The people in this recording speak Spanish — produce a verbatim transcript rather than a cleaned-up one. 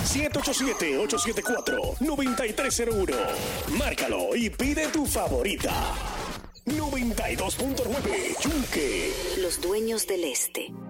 siete ocho siete, ocho siete cuatro, nueve tres cero uno. Márcalo y pide tu favorita. noventa y dos punto nueve Yunque. Los dueños del este.